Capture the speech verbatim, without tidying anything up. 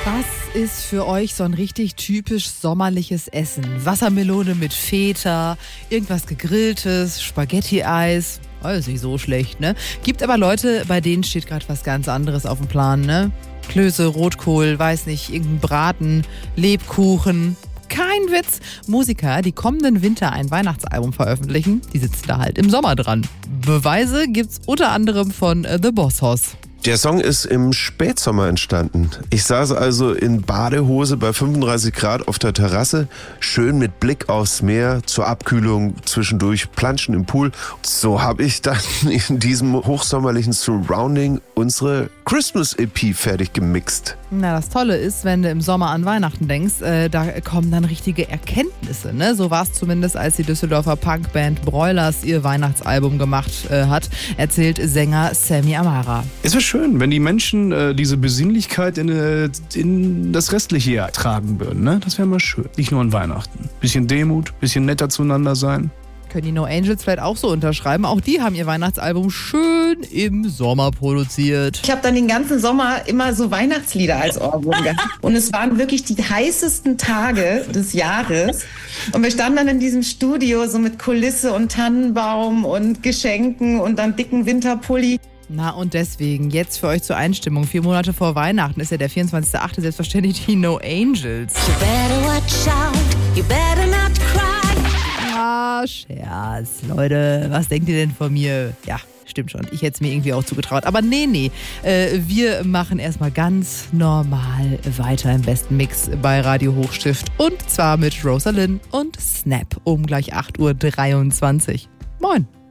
Was ist für euch so ein richtig typisch sommerliches Essen? Wassermelone mit Feta, irgendwas Gegrilltes, Spaghetti-Eis. Oh, ist nicht so schlecht, ne? Gibt aber Leute, bei denen steht gerade was ganz anderes auf dem Plan, ne? Klöße, Rotkohl, weiß nicht, irgendein Braten, Lebkuchen. Kein Witz. Musiker, die kommenden Winter ein Weihnachtsalbum veröffentlichen, die sitzen da halt im Sommer dran. Beweise gibt's unter anderem von The Boss Hoss. Der Song ist im Spätsommer entstanden. Ich saß also in Badehose bei fünfunddreißig Grad auf der Terrasse, schön mit Blick aufs Meer, zur Abkühlung zwischendurch planschen im Pool. So habe ich dann in diesem hochsommerlichen Surrounding unsere Christmas-E P fertig gemixt. Na, das Tolle ist, wenn du im Sommer an Weihnachten denkst, äh, da kommen dann richtige Erkenntnisse, ne? So war es zumindest, als die Düsseldorfer Punkband Broilers ihr Weihnachtsalbum gemacht äh, hat, erzählt Sänger Sammy Amara. Es wäre schön, wenn die Menschen äh, diese Besinnlichkeit in, äh, in das restliche Jahr tragen würden, ne? Das wäre mal schön. Nicht nur an Weihnachten. Bisschen Demut, bisschen netter zueinander sein. Können die No Angels vielleicht auch so unterschreiben. Auch die haben ihr Weihnachtsalbum schön im Sommer produziert. Ich habe dann den ganzen Sommer immer so Weihnachtslieder als Ohrwurm gehabt. Und es waren wirklich die heißesten Tage des Jahres. Und wir standen dann in diesem Studio so mit Kulisse und Tannenbaum und Geschenken und dann dicken Winterpulli. Na und deswegen, jetzt für euch zur Einstimmung, vier Monate vor Weihnachten ist ja der vierundzwanzigster achte selbstverständlich die No Angels. You better watch out, you better not cry. Ah, Scherz, Leute, was denkt ihr denn von mir? Ja, stimmt schon, ich hätte es mir irgendwie auch zugetraut. Aber nee, nee, äh, wir machen erstmal ganz normal weiter im besten Mix bei Radio Hochstift. Und zwar mit Rosalind und Snap um gleich acht Uhr dreiundzwanzig. Moin.